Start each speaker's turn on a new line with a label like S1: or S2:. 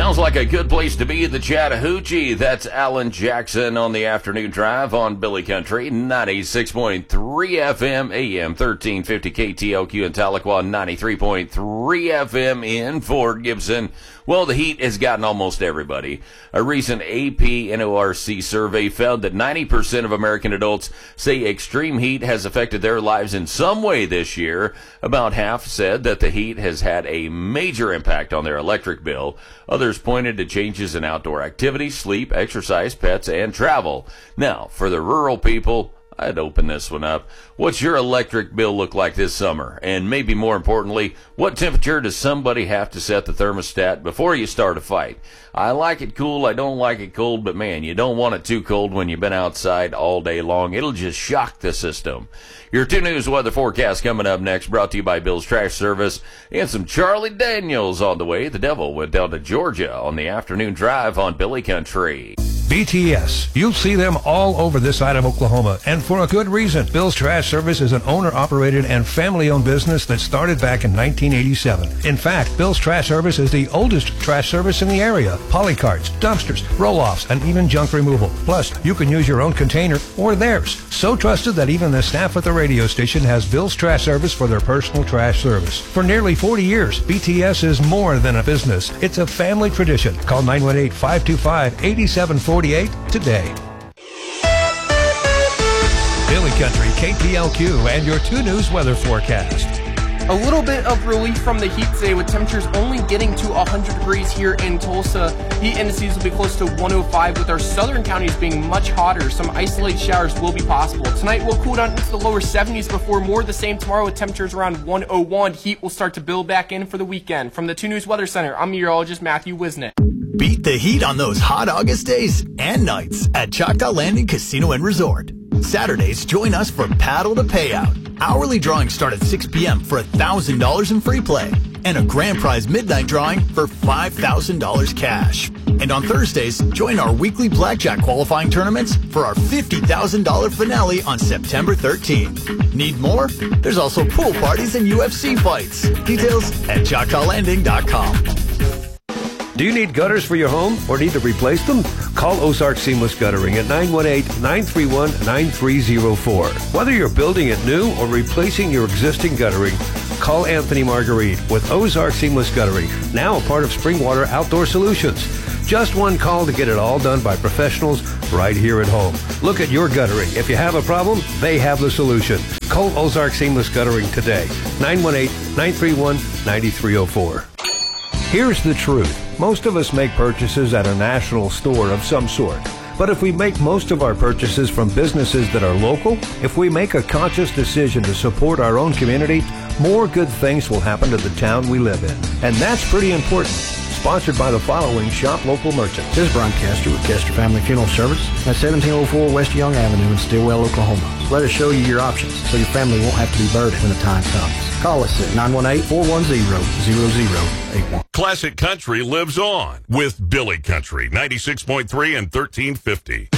S1: Sounds like a good place to be in the Chattahoochee. That's Alan Jackson on the afternoon drive on Billy Country, 96.3 FM, AM 1350 KTLQ in Tahlequah, 93.3 FM in Fort Gibson. Well, the heat has gotten almost everybody. A recent AP NORC survey found that 90% of American adults say extreme heat has affected their lives in some way this year. About half said that the heat has had a major impact on their electric bill. Others pointed to changes in outdoor activity, sleep, exercise, pets, and travel. Now, for the rural people, I'd open this one up. What's your electric bill look like this summer? And maybe more importantly, what temperature does somebody have to set the thermostat before you start a fight? I like it cool, I don't like it cold, but man, you don't want it too cold when you've been outside all day long. It'll just shock the system. Your 2 News weather forecast coming up next, brought to you by Bill's Trash Service, and some Charlie Daniels on the way. The Devil went down to Georgia on the afternoon drive on Billy Country.
S2: BTS. You'll see them all over this side of Oklahoma, and for a good reason. Bill's Trash Service is an owner-operated and family-owned business that started back in 1987. In fact, Bill's Trash Service is the oldest trash service in the area. Polycarts, dumpsters, roll-offs, and even junk removal. Plus, you can use your own container or theirs. So trusted that even the staff at the radio station has Bill's Trash Service for their personal trash service. For nearly 40 years, BTS is more than a business. It's a family tradition. Call 918-525-8748 today. Billy Country, KTLQ, and your 2 News weather forecast.
S3: A little bit of relief from the heat today, with temperatures only getting to 100 degrees here in Tulsa. Heat indices will be close to 105, with our southern counties being much hotter. Some isolated showers will be possible. Tonight we'll cool down into the lower 70s before more of the same tomorrow, with temperatures around 101. Heat will start to build back in for the weekend. From the 2 News Weather Center, I'm meteorologist Matthew Wisnick.
S4: Beat the heat on those hot August days and nights at Choctaw Landing Casino and Resort. Saturdays, join us for Paddle to Payout. Hourly drawings start at 6 p.m. for $1,000 in free play, and a grand prize midnight drawing for $5,000 cash. And on Thursdays, join our weekly blackjack qualifying tournaments for our $50,000 finale on September 13th. Need more? There's also pool parties and UFC fights. Details at ChoctawLanding.com.
S5: Do you need gutters for your home or need to replace them? Call Ozark Seamless Guttering at 918-931-9304. Whether you're building it new or replacing your existing guttering, call Anthony Marguerite with Ozark Seamless Guttering, now a part of Springwater Outdoor Solutions. Just one call to get it all done by professionals right here at home. Look at your guttering. If you have a problem, they have the solution. Call Ozark Seamless Guttering today, 918-931-9304. Here's the truth. Most of us make purchases at a national store of some sort. But if we make most of our purchases from businesses that are local, if we make a conscious decision to support our own community, more good things will happen to the town we live in. And that's pretty important. Sponsored by the following shop local merchants.
S6: This is Brian Kester with Kester Family Funeral Service at 1704 West Young Avenue in Stillwell, Oklahoma. Let us show you your options so your family won't have to be burdened when the time comes. Call us at 918-410-0081.
S7: Classic Country lives on with Billy Country, 96.3 and 1350.